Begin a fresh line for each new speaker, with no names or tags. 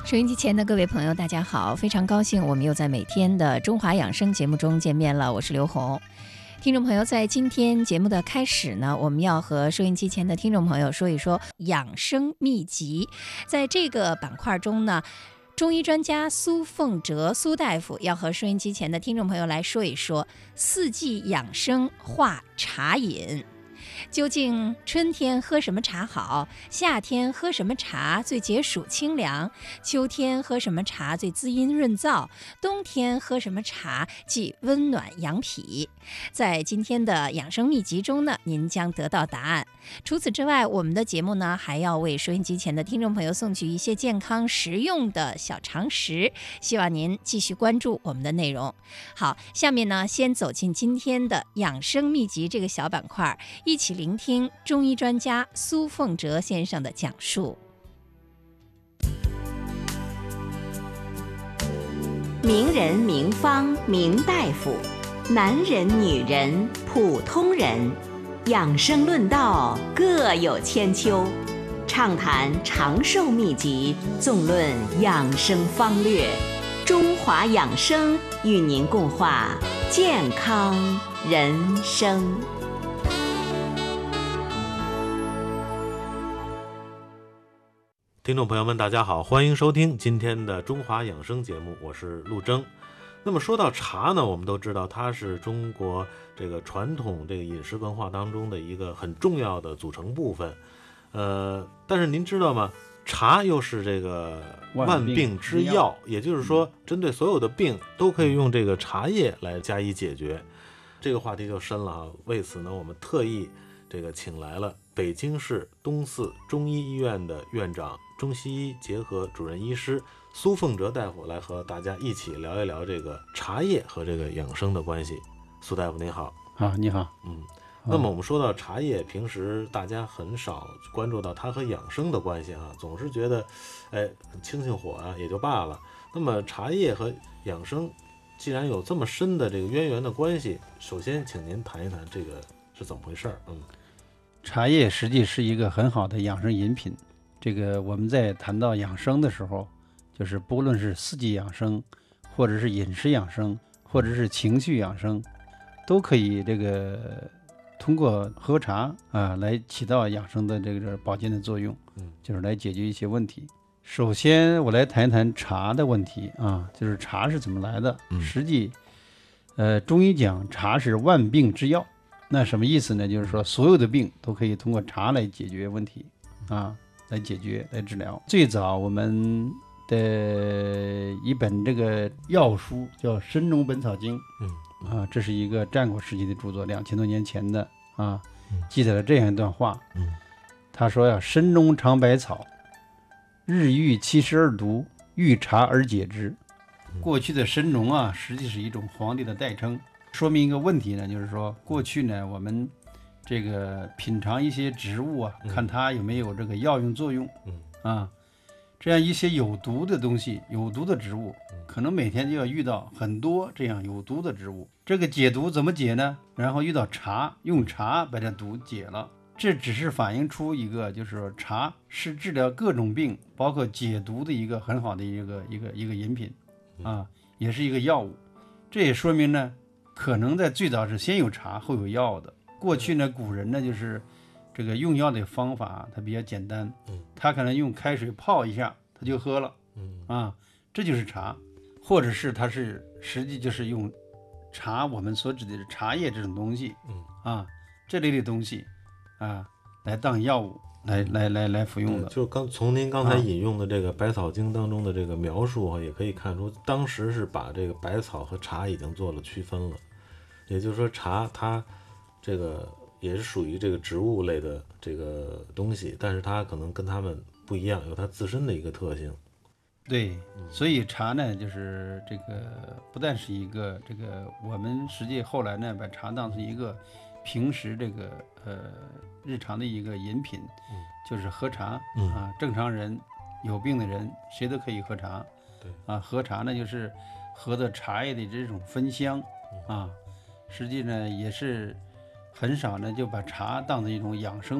收音机前的各位朋友大家好，非常高兴我们又在每天的中华养生节目中见面了，我是刘红。听众朋友，在今天节目的开始呢，我们要和收音机前的听众朋友说一说养生秘籍。在这个板块中呢，中医专家苏凤哲苏大夫要和收音机前的听众朋友来说一说四季养生化茶饮。究竟春天喝什么茶好？夏天喝什么茶最解暑清凉？秋天喝什么茶最滋阴润燥？冬天喝什么茶既温暖养脾？在今天的养生秘籍中呢，您将得到答案。除此之外，我们的节目呢还要为收音机前的听众朋友送去一些健康实用的小常识，希望您继续关注我们的内容。好，下面呢先走进今天的养生秘籍这个小板块，一起聆听中医专家苏凤哲先生的讲述。
名人名方名大夫，男人女人普通人，养生论道各有千秋，畅谈长寿秘籍，纵论养生方略。中华养生与您共话健康人生。
听众朋友们大家好，欢迎收听今天的中华养生节目，我是陆征。那么说到茶呢，我们都知道它是中国这个传统这个饮食文化当中的一个很重要的组成部分。但是您知道吗？茶又是这个万病之药，也就是说针对所有的病都可以用这个茶叶来加以解决。这个话题就深了啊。为此呢，我们特意这个请来了北京市东四中医医院的院长、中西医结合主任医师苏凤哲大夫来和大家一起聊一聊这个茶叶和这个养生的关系。苏大夫您好。
啊，你好。
那么我们说到茶叶，平时大家很少关注到它和养生的关系啊，总是觉得清清火啊也就罢了。那么茶叶和养生既然有这么深的这个渊源的关系，首先请您谈一谈这个是怎么回事。
茶叶实际是一个很好的养生饮品。这个我们在谈到养生的时候，就是不论是四季养生，或者是饮食养生，或者是情绪养生，都可以这个通过喝茶来起到养生的这个保健的作用，就是来解决一些问题。首先我来谈一谈茶的问题啊，就是茶是怎么来的。实际中医讲茶是万病之药，那什么意思呢？就是说所有的病都可以通过茶来解决问题啊，来解决来治疗。最早我们的一本这个药书叫《神农本草经》，这是一个战国时期的著作，2000多年前的啊，记载了这样一段话。他说呀：“神农尝百草，日遇72毒，遇茶而解之。”过去的神农啊，实际是一种皇帝的代称，说明一个问题呢，就是说过去呢，我们这个品尝一些植物啊，看它有没有这个药用作用这样一些有毒的东西、有毒的植物，可能每天就要遇到很多这样有毒的植物。这个解毒怎么解呢？然后遇到茶，用茶把这毒解了。这只是反映出一个，就是说茶是治疗各种病，包括解毒的一个很好的一个饮品也是一个药物。这也说明呢，可能在最早是先有茶后有药的。过去呢，古人呢就是这个用药的方法它比较简单，他可能用开水泡一下他就喝了这就是茶。或者是他是实际就是用茶，我们所指的是茶叶这种东西这类的东西来当药物来服用的。
就从您刚才引用的这个《百草经》当中的这个描述也可以看出，当时是把这个百草和茶已经做了区分了。也就是说，茶它这个也是属于这个植物类的这个东西，但是它可能跟它们不一样，有它自身的一个特性。
对，所以茶呢，就是这个不但是一个这个我们实际后来呢，把茶当成一个平时这个日常的一个饮品，就是喝茶正常人有病的人谁都可以喝茶。对喝茶呢，就是喝的茶叶的这种芬香实际呢也是很少呢就把茶当成一种养生